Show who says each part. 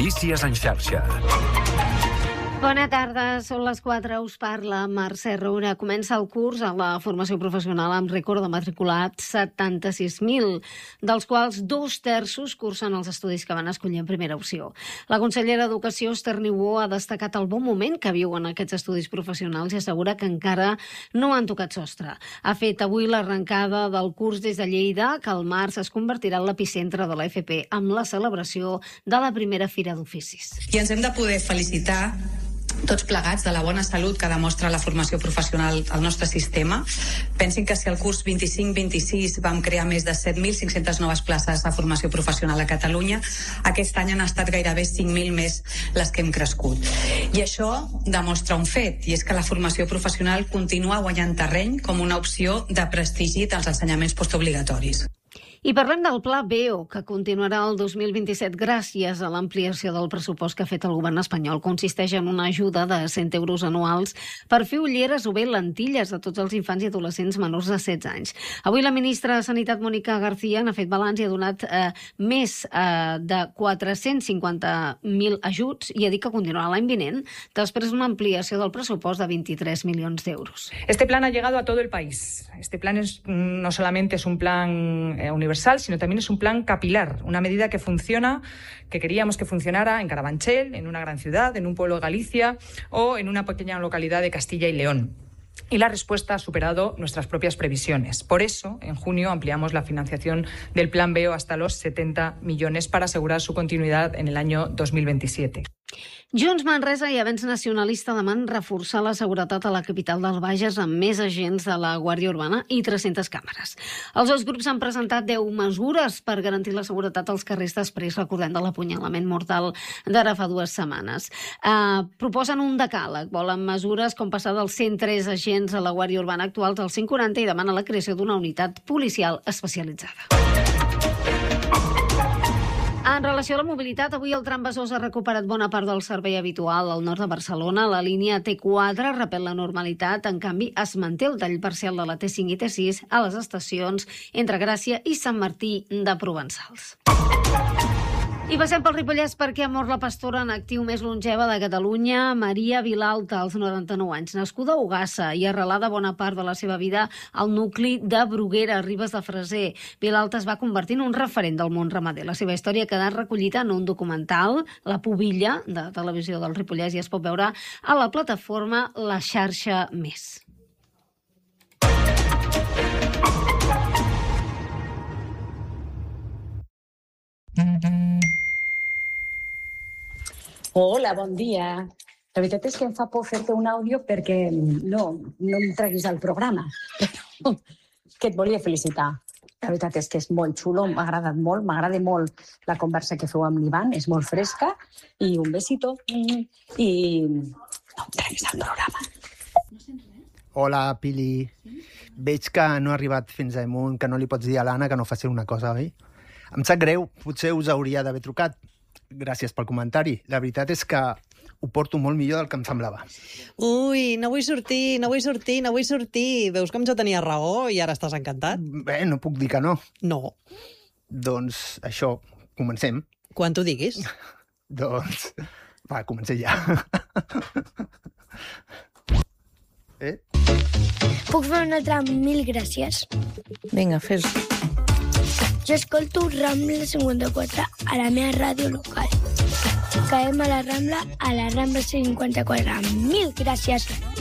Speaker 1: Notícies en xarxa.
Speaker 2: Bona tarda, són les 4, us parla Mercè Roura. Comença el curs a la formació professional amb rècord de matriculats 76.000, dels quals 2/3 cursen els estudis que van escollir en primera opció. La consellera d'Educació, Esther Niubó, ha destacat el bon moment que viuen aquests estudis professionals i assegura que encara no han tocat sostre. Ha fet avui l'arrencada del curs des de Lleida, que al març es convertirà en l'epicentre de l'FP amb la celebració de la primera Fira d'Oficis.
Speaker 3: I ens hem de poder felicitar tots plegats de la bona salut que demostra la formació professional al nostre sistema. Pensin que si el curs 25-26 vam crear més de 7.500 noves places de formació professional a Catalunya, aquest any han estat gairebé 5.000 més les que hem crescut. I això demostra un fet, i és que la formació professional continua guanyant terreny com una opció de prestigi dels ensenyaments postobligatoris.
Speaker 2: I parlem del Pla BEO, que continuarà el 2027 gràcies a l'ampliació del pressupost que ha fet el govern espanyol. Consisteix en una ajuda de 100 euros anuals per fer ulleres o bé lentilles a tots els infants i adolescents menors de 16 anys. Avui la ministra de Sanitat, Mónica García, n'ha fet balanç i ha donat més de 450.000 ajuts i ha dit que continuarà l'any vinent després d'una ampliació del pressupost de 23 milions d'euros.
Speaker 4: Este plan ha llegado a todo el país. Este plan no solamente es un plan universal, sino también es un plan capilar, una medida que funciona, que queríamos que funcionara en Carabanchel, en una gran ciudad, en un pueblo de Galicia o en una pequeña localidad de Castilla y León. Y la respuesta ha superado nuestras propias previsiones. Por eso, en junio ampliamos la financiación del Plan BEO hasta los 70 millones para asegurar su continuidad en el año 2027.
Speaker 2: Junts, Manresa i Avenç Nacionalista demanen reforçar la seguretat a la capital del Bages amb més agents de la Guàrdia Urbana i 300 càmeres. Els dos grups han presentat 10 mesures per garantir la seguretat als carrers després, recordem, de l'apunyalament mortal d'ara fa 2 setmanes. Proposen un decàleg, volen mesures com passar dels 103 agents a la Guàrdia Urbana actuals als 140 i demanen la creació d'una unitat policial especialitzada. En relació a la mobilitat, avui el tram Besòs ha recuperat bona part del servei habitual al nord de Barcelona. La línia T4 repet la normalitat, en canvi es manté el tall parcial de la T5 i T6 a les estacions entre Gràcia i Sant Martí de Provençals. I passem pel Ripollès perquè ha mort la pastora en actiu més longeva de Catalunya, Maria Vilalta, als 99 anys. Nascuda a Ogassa i arrelada bona part de la seva vida al nucli de Bruguera, Ribes de Freser. Vilalta es va convertir en un referent del món ramader. La seva història ha quedat recollida en un documental, La Pubilla, de Televisió del Ripollès, i es pot veure a la plataforma La Xarxa Més.
Speaker 5: Hola, bon dia. La veritat és que em fa por fer-te un àudio perquè no em treguis al programa. Però que et volia felicitar. La veritat és que és molt xulo, m'ha agradat molt, m'agrada molt la conversa que feu amb l'Ivan, és molt fresca, i un besito. I no em treguis al programa.
Speaker 6: Hola, Pili. Veig que no ha arribat fins a amunt, que no li pots dir a l'Anna que no faci una cosa, oi? Em sap greu, potser us hauria d'haver trucat. Gràcies pel comentari. La veritat és que ho porto molt millor del que em semblava.
Speaker 7: Ui, no vull sortir. Veus com jo tenia raó i ara estàs encantat?
Speaker 6: Bé, no puc dir que no.
Speaker 7: No.
Speaker 6: Doncs això, comencem.
Speaker 7: Quan tu diguis.
Speaker 6: Doncs, va, comencem ja.
Speaker 8: Puc fer una altra 1000 gràcies?
Speaker 7: Vinga, fes.
Speaker 8: Jo escolto Rambla 54 a la meva ràdio local. Caem a la Rambla 54. 1000 gràcies.